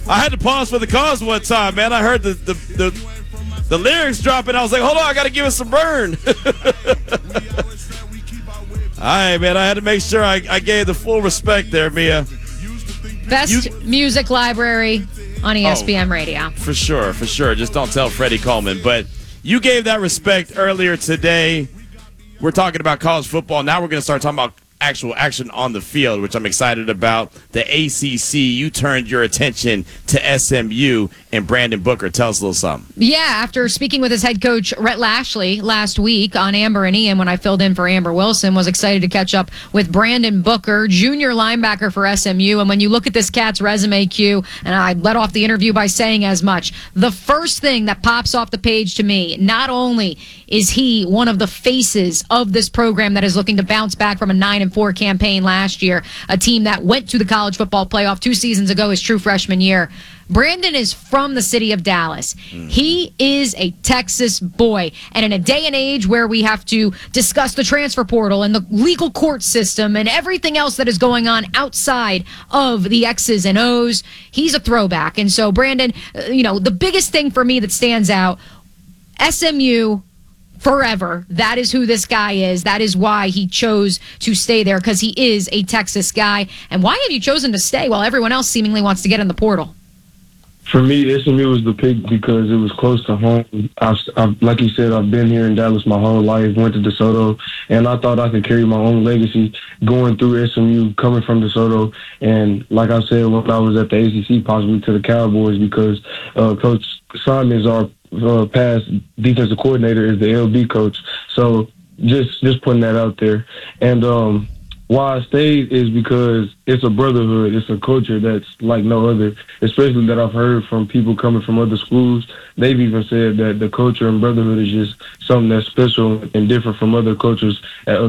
I had to pause for the cause one time, man. I heard the lyrics dropping. I was like, hold on, I got to give it some burn. All right, man. I had to make sure I gave the full respect there, Mia. Best music library on ESPN Radio. For sure. Just don't tell Freddie Coleman. But you gave that respect earlier today. We're talking about college football. Now we're going to start talking about actual action on the field, which I'm excited about. The ACC, you turned your attention to SMU and Brandon Booker. Tell us a little something. Yeah, after speaking with his head coach, Rhett Lashley, last week on Amber and Ian when I filled in for Amber Wilson, was excited to catch up with Brandon Booker, junior linebacker for SMU. And when you look at this cat's resume, Q, and I led off the interview by saying as much, the first thing that pops off the page to me, not only is he one of the faces of this program that is looking to bounce back from a 9-4 campaign last year, a team that went to the college football playoff 2 seasons ago his true freshman year. Brandon is from the city of Dallas. He is a Texas boy. And in a day and age where we have to discuss the transfer portal and the legal court system and everything else that is going on outside of the X's and O's, he's a throwback. And so, Brandon, the biggest thing for me that stands out, SMU forever. That is who this guy is. That is why he chose to stay there, because he is a Texas guy. And why have you chosen to stay while everyone else seemingly wants to get in the portal? For me, SMU was the pick because it was close to home. Like you said, I've been here in Dallas my whole life, went to DeSoto, and I thought I could carry my own legacy going through SMU, coming from DeSoto. And like I said, when I was at the ACC, possibly to the Cowboys, because Coach Simon is our past defensive coordinator, is the LB coach. So just putting that out there. And why I stayed is because it's a brotherhood. It's a culture that's like no other, especially that I've heard from people coming from other schools. They've even said that the culture and brotherhood is just something that's special and different from other cultures at other